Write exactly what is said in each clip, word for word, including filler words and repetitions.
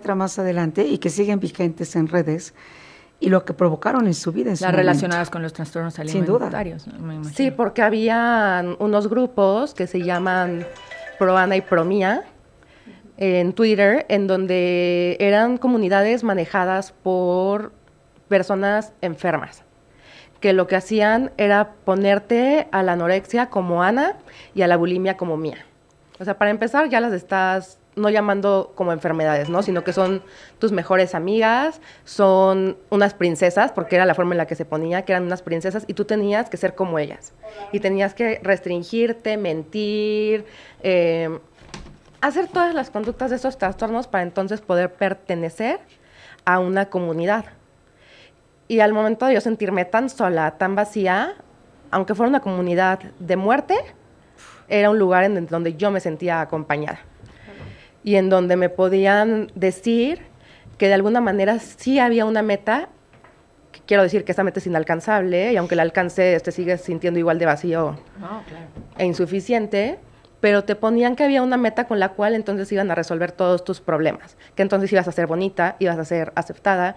encuentra más adelante y que siguen vigentes en redes y lo que provocaron en su vida. En su Las momento. relacionadas con los trastornos alimentarios. Sin duda. ¿No? Me imagino. Sí, porque había unos grupos que se llaman Proana y Promía en Twitter, en donde eran comunidades manejadas por personas enfermas, que lo que hacían era ponerte a la anorexia como Ana y a la bulimia como Mía. O sea, para empezar ya las estás no llamando como enfermedades, ¿no? Sino que son tus mejores amigas, son unas princesas, porque era la forma en la que se ponía, que eran unas princesas, y tú tenías que ser como ellas. Y tenías que restringirte, mentir, eh, hacer todas las conductas de esos trastornos para entonces poder pertenecer a una comunidad. Y al momento de yo sentirme tan sola, tan vacía, aunque fuera una comunidad de muerte, era un lugar en donde yo me sentía acompañada. Y en donde me podían decir que de alguna manera sí había una meta, que quiero decir que esa meta es inalcanzable, y aunque la alcance, te sigues sintiendo igual de vacío No, claro. e insuficiente, pero te ponían que había una meta con la cual entonces iban a resolver todos tus problemas, que entonces ibas a ser bonita, ibas a ser aceptada,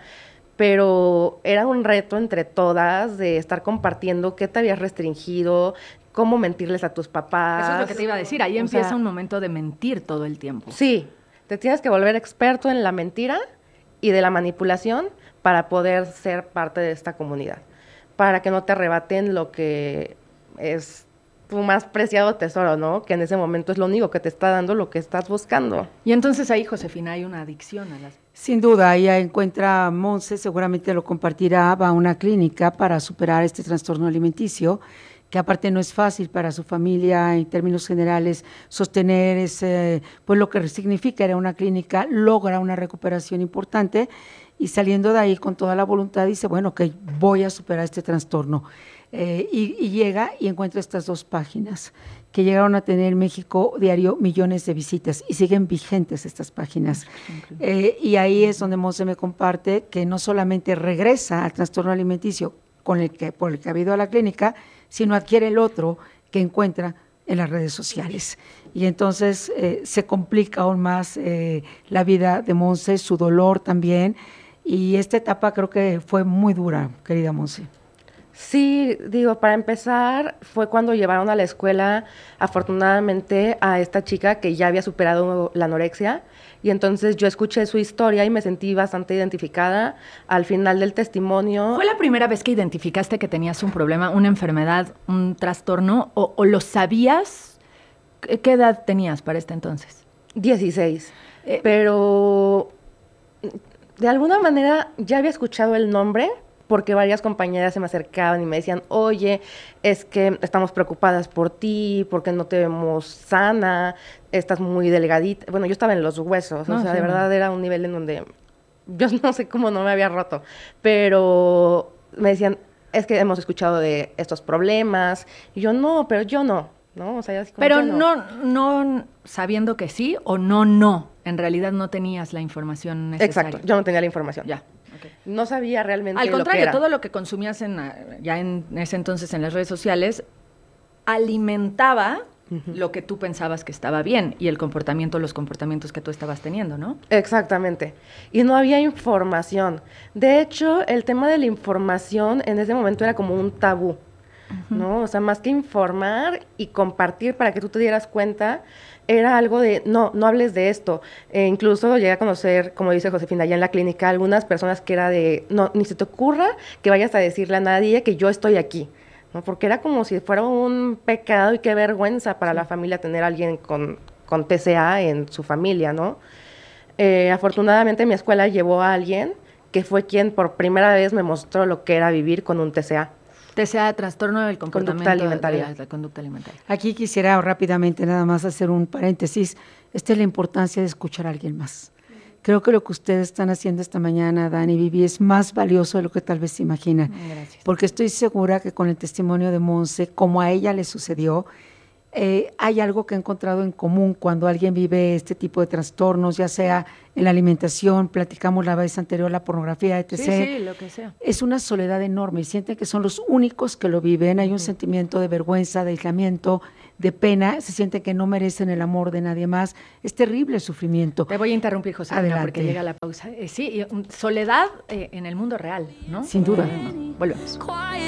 pero era un reto entre todas de estar compartiendo qué te habías restringido, cómo mentirles a tus papás. Eso es lo que te iba a decir, ahí O empieza sea, un momento de mentir todo el tiempo. Sí, te tienes que volver experto en la mentira y de la manipulación para poder ser parte de esta comunidad, para que no te arrebaten lo que es tu más preciado tesoro, ¿no? Que en ese momento es lo único que te está dando lo que estás buscando. Y entonces ahí, Josefina, hay una adicción a las... Sin duda, ella encuentra a Monse, seguramente lo compartirá, va a una clínica para superar este trastorno alimenticio, que aparte no es fácil para su familia en términos generales sostener ese, pues lo que significa ir a una clínica, logra una recuperación importante y saliendo de ahí con toda la voluntad dice, bueno, ok, voy a superar este trastorno. Eh, y, y llega y encuentra estas dos páginas que llegaron a tener en México diario millones de visitas y siguen vigentes estas páginas. Eh, y ahí es donde Monse me comparte que no solamente regresa al trastorno alimenticio con el que, por el que ha ido a la clínica, sino adquiere el otro que encuentra en las redes sociales. Y entonces eh, se complica aún más eh, la vida de Monse, su dolor también, y esta etapa creo que fue muy dura, querida Monse. Sí, digo, para empezar, fue cuando llevaron a la escuela, afortunadamente, a esta chica que ya había superado la anorexia, y entonces yo escuché su historia y me sentí bastante identificada. Al final del testimonio... ¿Fue la primera vez que identificaste que tenías un problema, una enfermedad, un trastorno, o, o lo sabías? ¿Qué edad tenías para este entonces? dieciséis, Eh, pero de alguna manera ya había escuchado el nombre, porque varias compañeras se me acercaban y me decían, oye, es que estamos preocupadas por ti, porque no te vemos sana, estás muy delgadita. Bueno, yo estaba en los huesos, No, o sea, sí, de verdad no. era un nivel en donde yo no sé cómo no me había roto, pero me decían, es que hemos escuchado de estos problemas, y yo, no, pero yo no, ¿no? O sea, yo así como, Pero yo no, no sabiendo que sí o no, no. En realidad no tenías la información necesaria. Exacto, yo no tenía la información. Ya. Okay. No sabía realmente Al lo que contrario, era. todo lo que consumías en, ya en ese entonces en las redes sociales alimentaba uh-huh. lo que tú pensabas que estaba bien y el comportamiento, los comportamientos que tú estabas teniendo, ¿no? Exactamente. Y no había información. De hecho, el tema de la información en ese momento era como un tabú, uh-huh. ¿no? O sea, más que informar y compartir para que tú te dieras cuenta, era algo de, no, no hables de esto. E incluso llegué a conocer, como dice Josefina, allá en la clínica, algunas personas que era de, no, ni se te ocurra que vayas a decirle a nadie que yo estoy aquí, ¿no? Porque era como si fuera un pecado y qué vergüenza para sí. la familia tener a alguien con, con T C A en su familia, ¿no? Eh, afortunadamente mi escuela llevó a alguien que fue quien por primera vez me mostró lo que era vivir con un T C A. T C A, trastorno del comportamiento conducta alimentaria. De la, de la conducta alimentaria. Aquí quisiera rápidamente nada más hacer un paréntesis. Esta es la importancia de escuchar a alguien más. Creo que lo que ustedes están haciendo esta mañana, Dani y Vivi, es más valioso de lo que tal vez se imaginan. Gracias. Porque estoy segura que con el testimonio de Monse, como a ella le sucedió, eh, hay algo que he encontrado en común cuando alguien vive este tipo de trastornos, ya sea en la alimentación, platicamos la vez anterior, la pornografía, etcétera. Sí, sí, lo que sea. Es una soledad enorme, sienten que son los únicos que lo viven, hay un uh-huh. sentimiento de vergüenza, de aislamiento, de pena, se sienten que no merecen el amor de nadie más. Es terrible el sufrimiento. Te voy a interrumpir, José, porque llega la pausa. Eh, sí, soledad eh, en el mundo real, ¿no? Sin duda. Eh, volvemos.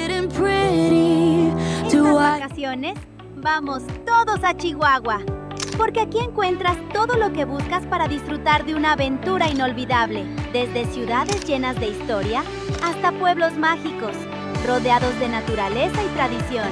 ¿Estas vacaciones? Vamos todos a Chihuahua, porque aquí encuentras todo lo que buscas para disfrutar de una aventura inolvidable, desde ciudades llenas de historia hasta pueblos mágicos, rodeados de naturaleza y tradición.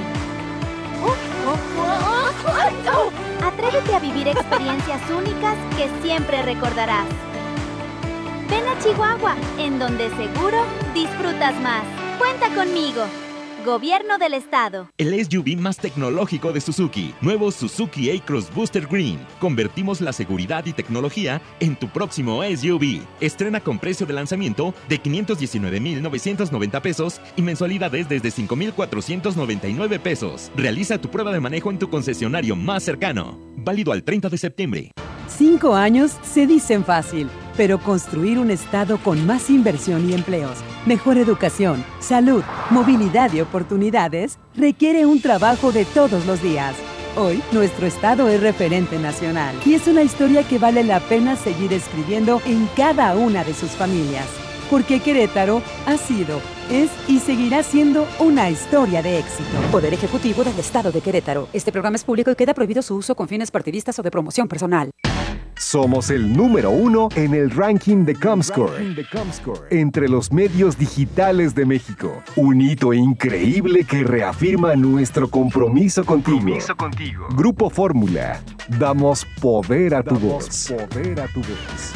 Atrévete a vivir experiencias únicas que siempre recordarás. Ven a Chihuahua, en donde seguro disfrutas más. Cuenta conmigo. Gobierno del Estado. El S U V más tecnológico de Suzuki. Nuevo Suzuki A-Cross Booster Green. Convertimos la seguridad y tecnología en tu próximo S U V. Estrena con precio de lanzamiento de quinientos diecinueve mil novecientos noventa pesos y mensualidades desde cinco mil cuatrocientos noventa y nueve pesos. Realiza tu prueba de manejo en tu concesionario más cercano. Válido al treinta de septiembre. Cinco años se dicen fácil, pero construir un estado con más inversión y empleos, mejor educación, salud, movilidad y oportunidades requiere un trabajo de todos los días. Hoy, nuestro estado es referente nacional y es una historia que vale la pena seguir escribiendo en cada una de sus familias. Porque Querétaro ha sido, es y seguirá siendo una historia de éxito. Poder Ejecutivo del Estado de Querétaro. Este programa es público y queda prohibido su uso con fines partidistas o de promoción personal. Somos el número uno en el ranking de Comscore, entre los medios digitales de México. Un hito increíble que reafirma nuestro compromiso contigo. Compromiso contigo. Grupo Fórmula. Damos poder a tu Damos voz. Poder a tu voz.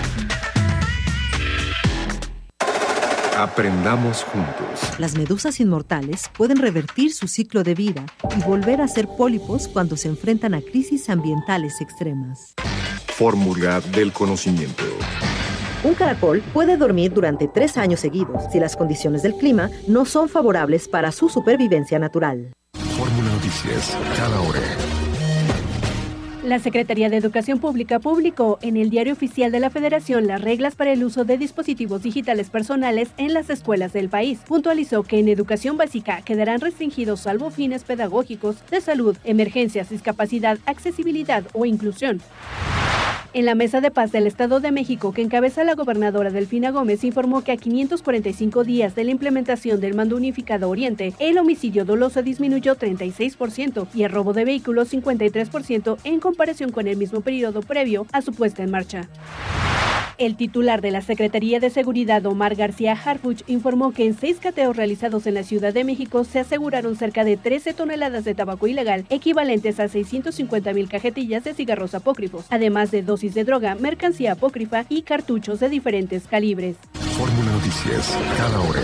Aprendamos juntos. Las medusas inmortales pueden revertir su ciclo de vida y volver a ser pólipos cuando se enfrentan a crisis ambientales extremas. Fórmula del conocimiento. Un caracol puede dormir durante tres años seguidos si las condiciones del clima no son favorables para su supervivencia natural. Fórmula Noticias, cada hora. La Secretaría de Educación Pública publicó en el Diario Oficial de la Federación las reglas para el uso de dispositivos digitales personales en las escuelas del país. Puntualizó que en educación básica quedarán restringidos salvo fines pedagógicos, de salud, emergencias, discapacidad, accesibilidad o inclusión. En la Mesa de Paz del Estado de México, que encabeza la gobernadora Delfina Gómez, informó que a quinientos cuarenta y cinco días de la implementación del Mando Unificado Oriente, el homicidio doloso disminuyó treinta y seis por ciento y el robo de vehículos cincuenta y tres por ciento en comparación con el mismo periodo previo a su puesta en marcha. El titular de la Secretaría de Seguridad, Omar García Harfuch, informó que en seis cateos realizados en la Ciudad de México se aseguraron cerca de trece toneladas de tabaco ilegal, equivalentes a seiscientos cincuenta mil cajetillas de cigarros apócrifos, además de dosis de droga, mercancía apócrifa y cartuchos de diferentes calibres. Fórmula Noticias, cada hora.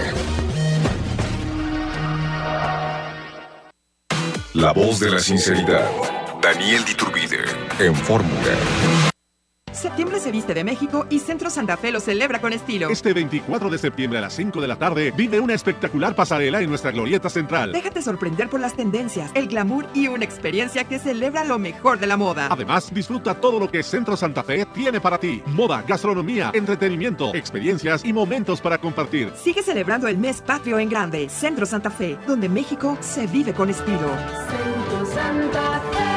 La voz de la sinceridad. Daniel Diturbide, en Fórmula. Septiembre se viste de México y Centro Santa Fe lo celebra con estilo. Este veinticuatro de septiembre a las cinco de la tarde vive una espectacular pasarela en nuestra glorieta central. Déjate sorprender por las tendencias, el glamour y una experiencia que celebra lo mejor de la moda. Además, disfruta todo lo que Centro Santa Fe tiene para ti. Moda, gastronomía, entretenimiento, experiencias y momentos para compartir. Sigue celebrando el mes patrio en grande. Centro Santa Fe, donde México se vive con estilo. Centro Santa Fe.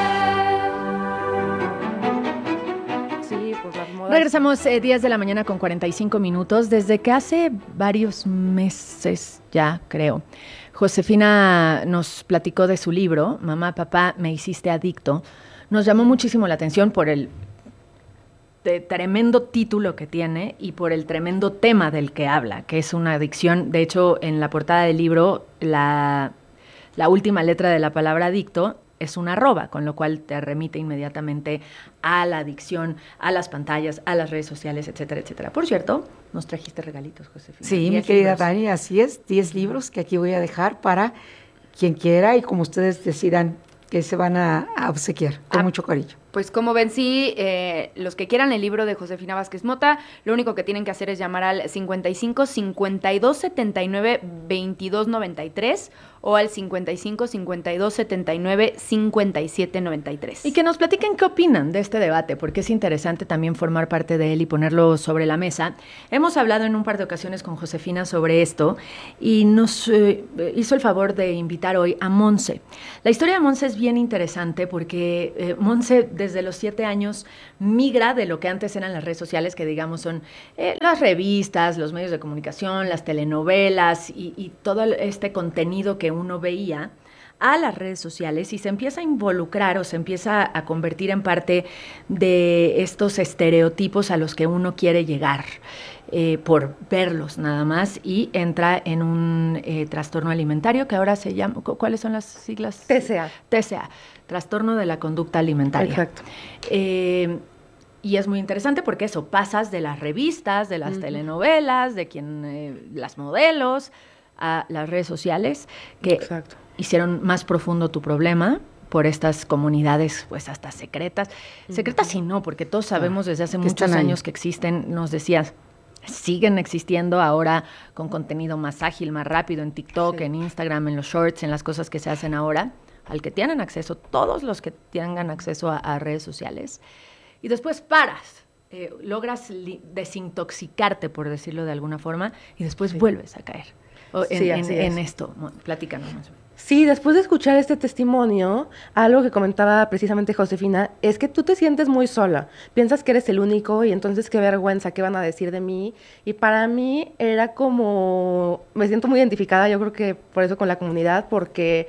Regresamos eh, diez de la mañana con cuarenta y cinco minutos. Desde que hace varios meses ya, creo, Josefina nos platicó de su libro, Mamá, Papá, me hiciste adicto. Nos llamó muchísimo la atención por el de tremendo título que tiene y por el tremendo tema del que habla, que es una adicción. De hecho, en la portada del libro, la, la última letra de la palabra adicto es una arroba, con lo cual te remite inmediatamente a la adicción, a las pantallas, a las redes sociales, etcétera, etcétera. Por cierto, nos trajiste regalitos, Josefina. Sí, mi querida Dani, así es, diez libros que aquí voy a dejar para quien quiera y como ustedes decidan que se van a, a obsequiar, con ah, mucho cariño. Pues como ven, sí, eh, los que quieran el libro de Josefina Vázquez Mota, lo único que tienen que hacer es llamar al cincuenta y cinco, cincuenta y dos, setenta y nueve, veintidós noventa y tres o al cincuenta y cinco, cincuenta y dos, setenta y nueve, cincuenta y siete noventa y tres. Y que nos platiquen qué opinan de este debate, porque es interesante también formar parte de él y ponerlo sobre la mesa. Hemos hablado en un par de ocasiones con Josefina sobre esto y nos eh, hizo el favor de invitar hoy a Monse. La historia de Monse es bien interesante porque eh, Monse desde los siete años migra de lo que antes eran las redes sociales, que digamos son eh, las revistas, los medios de comunicación, las telenovelas y, y todo este contenido que uno veía, a las redes sociales y se empieza a involucrar o se empieza a convertir en parte de estos estereotipos a los que uno quiere llegar eh, por verlos nada más y entra en un eh, trastorno alimentario que ahora se llama, ¿cuáles son las siglas? T C A. T C A, trastorno de la conducta alimentaria. Exacto. Eh, Y es muy interesante porque eso, pasas de las revistas, de las uh-huh. telenovelas, de quien, eh, las modelos, a las redes sociales, que Exacto. hicieron más profundo tu problema por estas comunidades, pues hasta secretas. Uh-huh. Secretas sí no, porque todos sabemos desde hace muchos años que existen, nos decías, siguen existiendo ahora con contenido más ágil, más rápido en TikTok, sí. en Instagram, en los shorts, en las cosas que se hacen ahora, al que tienen acceso, todos los que tengan acceso a, a redes sociales. Y después paras, eh, logras li- desintoxicarte, por decirlo de alguna forma, y después sí. vuelves a caer o en, sí, en, en esto. Platícanos más. Sí, después de escuchar este testimonio, algo que comentaba precisamente Josefina, es que tú te sientes muy sola. Piensas que eres el único y entonces qué vergüenza, qué van a decir de mí. Y para mí era como, me siento muy identificada, yo creo que por eso con la comunidad, porque...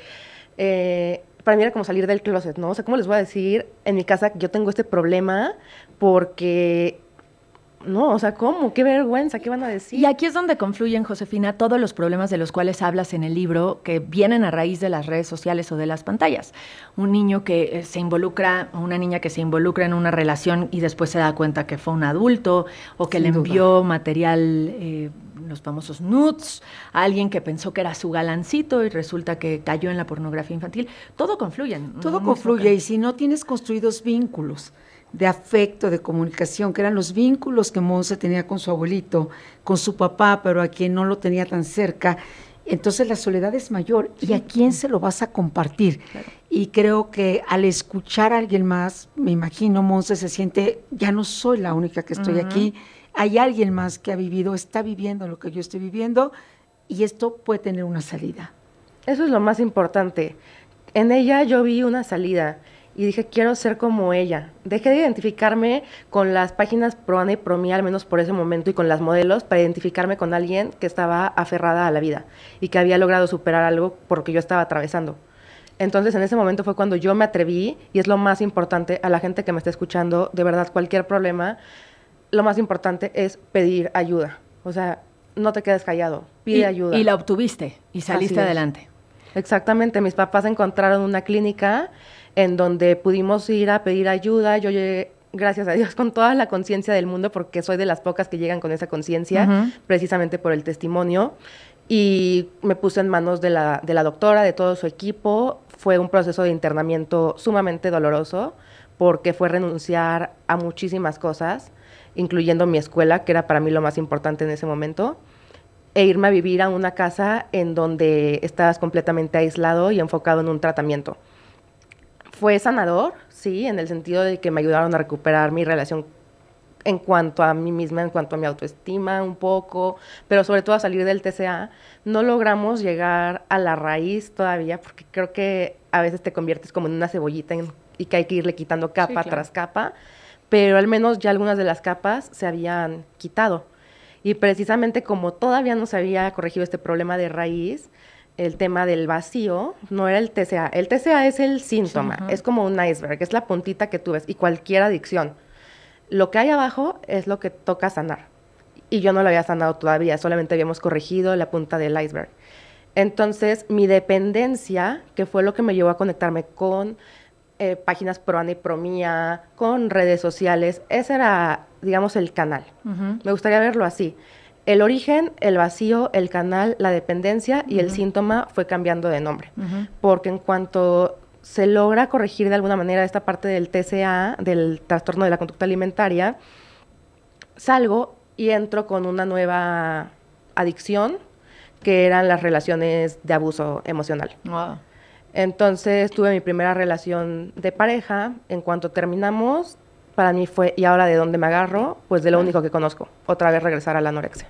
Eh, para mí era como salir del closet, ¿no? O sea, ¿cómo les voy a decir en mi casa que yo tengo este problema? Porque, no, o sea, ¿cómo? ¿Qué vergüenza? ¿Qué van a decir? Y aquí es donde confluyen, Josefina, todos los problemas de los cuales hablas en el libro que vienen a raíz de las redes sociales o de las pantallas. Un niño que eh, se involucra, o una niña que se involucra en una relación y después se da cuenta que fue un adulto o que Sin le envió duda. material... Eh, los famosos nudes, a alguien que pensó que era su galancito y resulta que cayó en la pornografía infantil. Todo confluye. Todo confluye, y si no tienes construidos vínculos de afecto, de comunicación, que eran los vínculos que Monse tenía con su abuelito, con su papá, pero a quien no lo tenía tan cerca, entonces la soledad es mayor. Sí. ¿Y a quién se lo vas a compartir? Claro. Y creo que al escuchar a alguien más, me imagino, Monse se siente, ya no soy la única que estoy uh-huh. aquí, hay alguien más que ha vivido, está viviendo lo que yo estoy viviendo y esto puede tener una salida. Eso es lo más importante. En ella yo vi una salida y dije, quiero ser como ella. Dejé de identificarme con las páginas pro Ana y pro mí, al menos por ese momento, y con las modelos, para identificarme con alguien que estaba aferrada a la vida y que había logrado superar algo por lo que yo estaba atravesando. Entonces, en ese momento fue cuando yo me atreví, y es lo más importante a la gente que me está escuchando, de verdad, cualquier problema, lo más importante es pedir ayuda. O sea, no te quedes callado, pide y, ayuda. Y la obtuviste y saliste adelante. Exactamente, mis papás encontraron una clínica en donde pudimos ir a pedir ayuda. Yo llegué, gracias a Dios, con toda la conciencia del mundo, porque soy de las pocas que llegan con esa conciencia, uh-huh. precisamente por el testimonio. Y me puse en manos de la, de la doctora, de todo su equipo. Fue un proceso de internamiento sumamente doloroso, porque fue renunciar a muchísimas cosas, incluyendo mi escuela, que era para mí lo más importante en ese momento, e irme a vivir a una casa en donde estabas completamente aislado y enfocado en un tratamiento. Fue sanador, sí, en el sentido de que me ayudaron a recuperar mi relación en cuanto a mí misma, en cuanto a mi autoestima un poco, pero sobre todo a salir del T C A. No logramos llegar a la raíz todavía, porque creo que a veces te conviertes como en una cebollita en, y que hay que irle quitando capa sí, claro. tras capa, pero al menos ya algunas de las capas se habían quitado. Y precisamente como todavía no se había corregido este problema de raíz, el tema del vacío no era el T C A. El T C A es el síntoma, sí, es como un iceberg, es la puntita que tú ves, y cualquier adicción. Lo que hay abajo es lo que toca sanar. Y yo no lo había sanado todavía, solamente habíamos corregido la punta del iceberg. Entonces, mi dependencia, que fue lo que me llevó a conectarme con eh, páginas pro Ana y pro mía, con redes sociales, ese era, digamos, el canal. Uh-huh. Me gustaría verlo así. El origen, el vacío, el canal, la dependencia, uh-huh. y el síntoma fue cambiando de nombre. Uh-huh. Porque en cuanto se logra corregir de alguna manera esta parte del T C A, del trastorno de la conducta alimentaria, salgo y entro con una nueva adicción, que eran las relaciones de abuso emocional. Wow. Entonces tuve mi primera relación de pareja. En cuanto terminamos, para mí fue, ¿y ahora de dónde me agarro? Pues de lo único que conozco, otra vez regresar a la anorexia.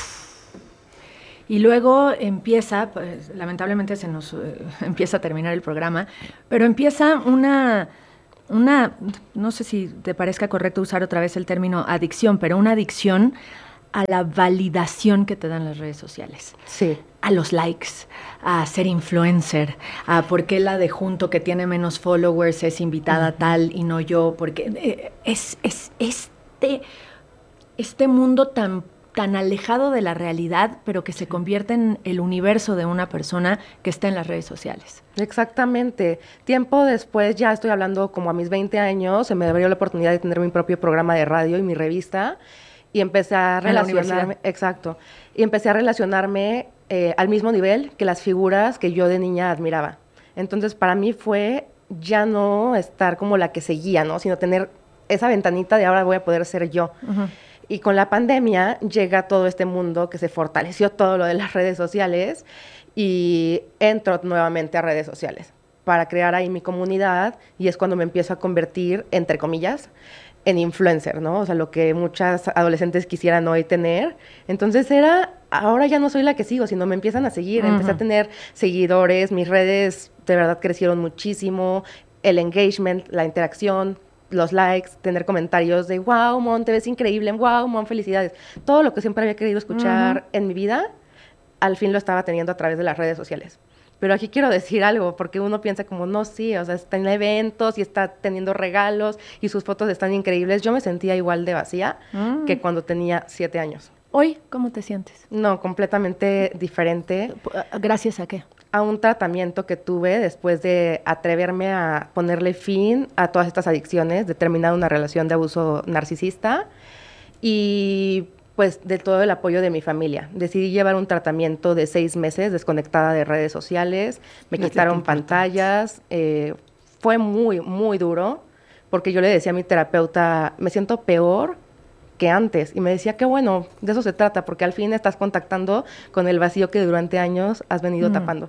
Y luego empieza, pues, lamentablemente se nos eh, empieza a terminar el programa, pero empieza una, una, no sé si te parezca correcto usar otra vez el término adicción, pero una adicción a la validación que te dan las redes sociales. Sí. A los likes, a ser influencer, a por qué la de junto que tiene menos followers es invitada uh-huh. tal y no yo, porque eh, es, es este, este mundo tan tan alejado de la realidad, pero que se convierte en el universo de una persona que está en las redes sociales. Exactamente. Tiempo después, ya estoy hablando como a mis veinte años, se me abrió la oportunidad de tener mi propio programa de radio y mi revista, y empecé a relacionarme, exacto, y empecé a relacionarme eh, al mismo nivel que las figuras que yo de niña admiraba. Entonces, para mí fue ya no estar como la que seguía, ¿no? Sino tener esa ventanita de ahora voy a poder ser yo. Uh-huh. Y con la pandemia llega todo este mundo que se fortaleció todo lo de las redes sociales y entro nuevamente a redes sociales para crear ahí mi comunidad, y es cuando me empiezo a convertir, entre comillas, en influencer, ¿no? O sea, lo que muchas adolescentes quisieran hoy tener. Entonces era, ahora ya no soy la que sigo, sino me empiezan a seguir. Uh-huh. Empecé a tener seguidores, mis redes de verdad crecieron muchísimo, el engagement, la interacción, los likes, tener comentarios de wow, Mon, te ves increíble, wow, Mon, felicidades. Todo lo que siempre había querido escuchar uh-huh. en mi vida, al fin lo estaba teniendo a través de las redes sociales. Pero aquí quiero decir algo, porque uno piensa como, no, sí, o sea, está en eventos y está teniendo regalos y sus fotos están increíbles. Yo me sentía igual de vacía uh-huh. que cuando tenía siete años. ¿Hoy cómo te sientes? No, completamente diferente. ¿Gracias a qué? A un tratamiento que tuve después de atreverme a ponerle fin a todas estas adicciones, de terminar una relación de abuso narcisista y pues de todo el apoyo de mi familia. Decidí llevar un tratamiento de seis meses desconectada de redes sociales, me no quitaron pantallas, eh, fue muy, muy duro, porque yo le decía a mi terapeuta, me siento peor que antes, y me decía que bueno, de eso se trata, porque al fin estás contactando con el vacío que durante años has venido mm. tapando.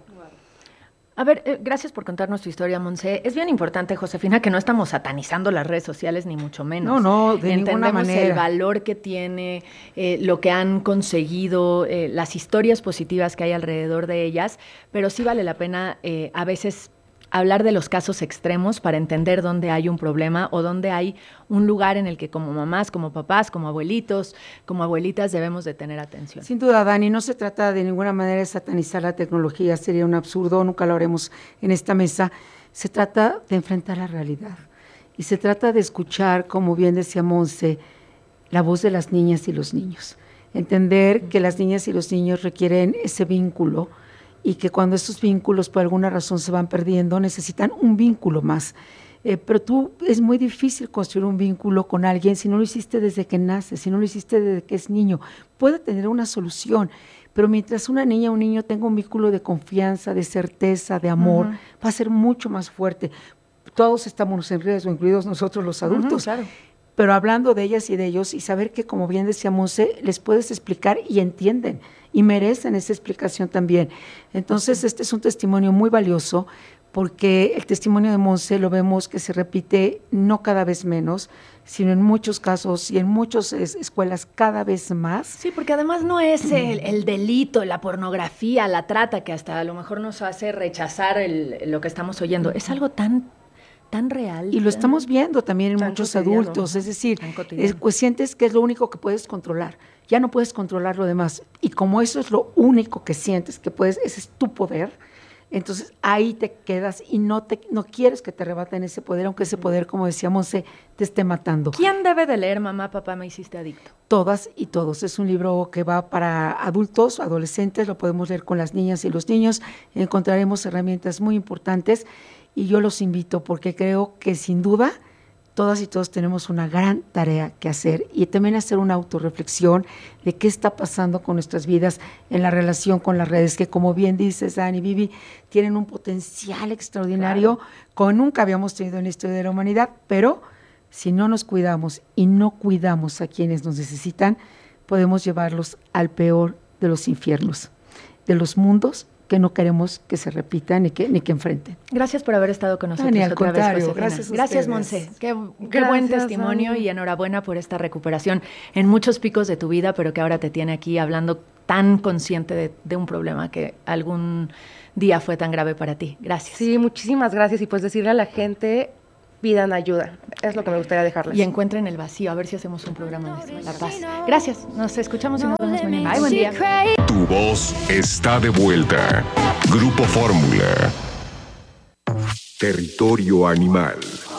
A ver, eh, gracias por contarnos tu historia, Monse. Es bien importante, Josefina, que no estamos satanizando las redes sociales, ni mucho menos. No, no, de ninguna manera. Entendemos el valor que tiene, eh, lo que han conseguido, eh, las historias positivas que hay alrededor de ellas, pero sí vale la pena eh, a veces hablar de los casos extremos para entender dónde hay un problema o dónde hay un lugar en el que como mamás, como papás, como abuelitos, como abuelitas debemos de tener atención. Sin duda, Dani, no se trata de ninguna manera de satanizar la tecnología, sería un absurdo, nunca lo haremos en esta mesa. Se trata de enfrentar la realidad y se trata de escuchar, como bien decía Monse, la voz de las niñas y los niños. Entender que las niñas y los niños requieren ese vínculo y que cuando estos vínculos por alguna razón se van perdiendo, necesitan un vínculo más. Eh, pero tú, es muy difícil construir un vínculo con alguien si no lo hiciste desde que nace, si no lo hiciste desde que es niño. Puede tener una solución, pero mientras una niña o un niño tenga un vínculo de confianza, de certeza, de amor, uh-huh. va a ser mucho más fuerte. Todos estamos en riesgo, incluidos nosotros los adultos. Uh-huh, claro. Pero hablando de ellas y de ellos, y saber que, como bien decía Monse, les puedes explicar y entienden, y merecen esa explicación también. Entonces, este es un testimonio muy valioso, porque el testimonio de Monse lo vemos que se repite no cada vez menos, sino en muchos casos y en muchas es, escuelas cada vez más. Sí, porque además no es el, el delito, la pornografía, la trata, que hasta a lo mejor nos hace rechazar el, lo que estamos oyendo. Es algo tan... tan real. Y lo estamos viendo también en muchos cotidiano. adultos, es decir, es, pues sientes que es lo único que puedes controlar, ya no puedes controlar lo demás, y como eso es lo único que sientes que puedes, ese es tu poder, entonces ahí te quedas y no te no quieres que te arrebaten ese poder, aunque ese poder, como decíamos, se te esté matando. ¿Quién debe de leer Mamá, Papá, me hiciste adicto? Todas y todos. Es un libro que va para adultos, adolescentes, lo podemos leer con las niñas y los niños, encontraremos herramientas muy importantes. Y yo los invito porque creo que sin duda todas y todos tenemos una gran tarea que hacer y también hacer una autorreflexión de qué está pasando con nuestras vidas en la relación con las redes, que como bien dices, Dani, Vivi, tienen un potencial extraordinario claro. como nunca habíamos tenido en la historia de la humanidad, pero si no nos cuidamos y no cuidamos a quienes nos necesitan, podemos llevarlos al peor de los infiernos, de los mundos que no queremos que se repitan ni que, ni que enfrenten. Gracias por haber estado con nosotros. Dani, al otra contrario, vez, gracias. Gracias, Monse. Qué, qué gracias, buen testimonio Dani. Y enhorabuena por esta recuperación en muchos picos de tu vida, pero que ahora te tiene aquí hablando tan consciente de, de un problema que algún día fue tan grave para ti. Gracias. Sí, muchísimas gracias. Y pues decirle a la gente, pidan ayuda. Es lo que me gustaría dejarles. Y encuentren el vacío. A ver si hacemos un programa de La Paz. Gracias. Nos escuchamos y nos vemos mañana. Bye, buen día. Tu voz está de vuelta. Grupo Fórmula. Territorio Animal.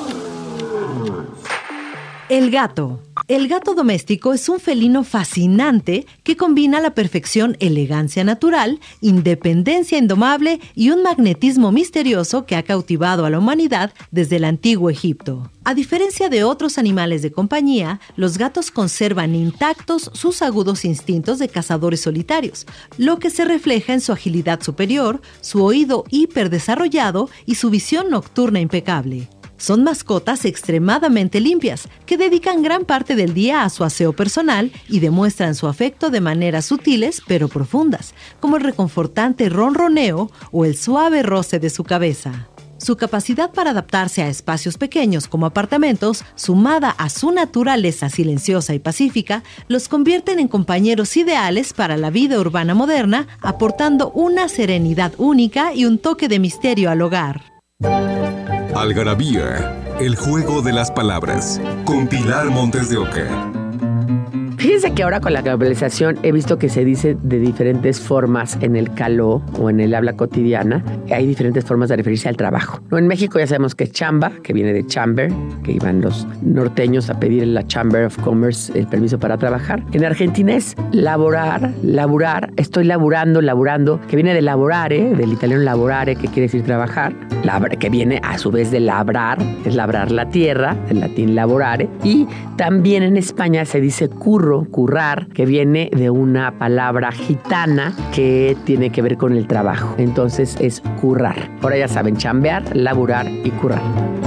El gato. El gato doméstico es un felino fascinante que combina a la perfección elegancia natural, independencia indomable y un magnetismo misterioso que ha cautivado a la humanidad desde el antiguo Egipto. A diferencia de otros animales de compañía, los gatos conservan intactos sus agudos instintos de cazadores solitarios, lo que se refleja en su agilidad superior, su oído hiperdesarrollado y su visión nocturna impecable. Son mascotas extremadamente limpias, que dedican gran parte del día a su aseo personal y demuestran su afecto de maneras sutiles pero profundas, como el reconfortante ronroneo o el suave roce de su cabeza. Su capacidad para adaptarse a espacios pequeños como apartamentos, sumada a su naturaleza silenciosa y pacífica, los convierten en compañeros ideales para la vida urbana moderna, aportando una serenidad única y un toque de misterio al hogar. Algarabía, el juego de las palabras, con Pilar Montes de Oca. Fíjense que ahora con la globalización he visto que se dice de diferentes formas en el caló o en el habla cotidiana. Hay diferentes formas de referirse al trabajo. ¿No? En México ya sabemos que es chamba, que viene de chamber, que iban los norteños a pedir en la Chamber of Commerce el permiso para trabajar. En Argentina es laborar, laburar, estoy laburando, laburando, que viene de laborare, del italiano laborare, que quiere decir trabajar, labra, que viene a su vez de labrar, es labrar la tierra, del latín laborare. Y también en España se dice curro, currar, que viene de una palabra gitana que tiene que ver con el trabajo. Entonces es currar. Ahora ya saben, chambear, laburar y currar.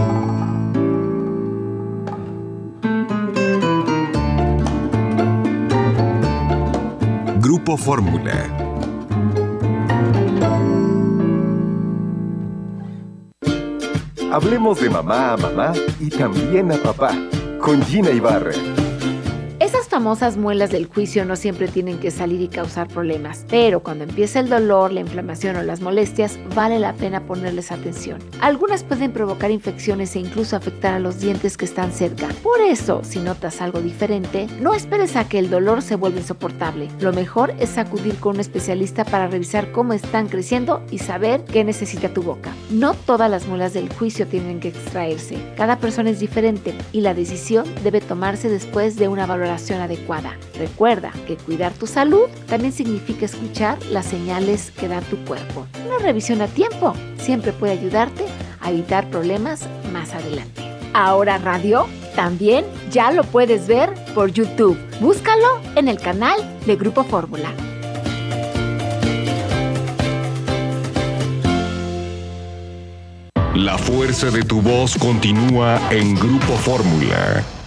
Grupo Fórmula. Hablemos de mamá a mamá y también a papá, con Gina Ibarra. Esas famosas muelas del juicio no siempre tienen que salir y causar problemas, pero cuando empieza el dolor, la inflamación o las molestias, vale la pena ponerles atención. Algunas pueden provocar infecciones e incluso afectar a los dientes que están cerca. Por eso, si notas algo diferente, no esperes a que el dolor se vuelva insoportable. Lo mejor es acudir con un especialista para revisar cómo están creciendo y saber qué necesita tu boca. No todas las muelas del juicio tienen que extraerse. Cada persona es diferente y la decisión debe tomarse después de una valoración adecuada. Recuerda que cuidar tu salud también significa escuchar las señales que da tu cuerpo. Una revisión a tiempo siempre puede ayudarte a evitar problemas más adelante. Ahora Radio también ya lo puedes ver por YouTube. Búscalo en el canal de Grupo Fórmula. La fuerza de tu voz continúa en Grupo Fórmula.